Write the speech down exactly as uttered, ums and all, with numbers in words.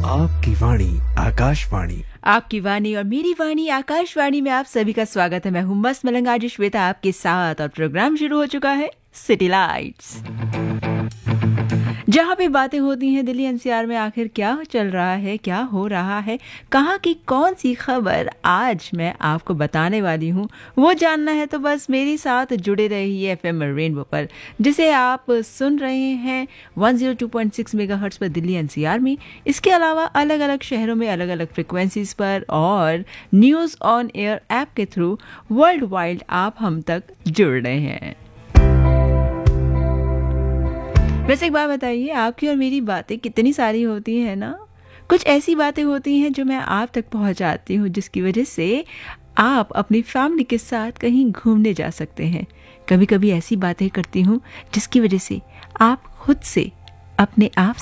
आपकी वाणी आकाशवाणी। आपकी वाणी और मेरी वाणी आकाशवाणी में आप सभी का स्वागत है। मैं हूं मस्त मलंग आज श्वेता आपके साथ और प्रोग्राम शुरू हो चुका है सिटी लाइट्स, जहां पे बातें होती हैं दिल्ली एनसीआर में आखिर क्या चल रहा है, क्या हो रहा है, कहाँ की कौन सी खबर आज मैं आपको बताने वाली हूँ। वो जानना है तो बस मेरे साथ जुड़े रहिए एफएम रेनबो पर, जिसे आप सुन रहे हैं एक सौ दो पॉइंट छह मेगाहर्ट्ज पर दिल्ली एनसीआर में। इसके अलावा अलग अलग शहरों में अलग अलग फ्रिक्वेंसीज पर और न्यूज़ ऑन एयर ऐप के थ्रू वर्ल्ड वाइड आप हम तक जुड़ रहे हैं। वैसे एक बात बताइए, आपकी और मेरी बातें कितनी सारी होती हैं ना। कुछ ऐसी बातें होती हैं जो मैं आप तक पहुंचाती हूं, जिसकी वजह से आप अपनी फैमिली के साथ कहीं घूमने जा सकते हैं। कभी कभी ऐसी बातें करती हूं जिसकी वजह से आप खुद से अपने आप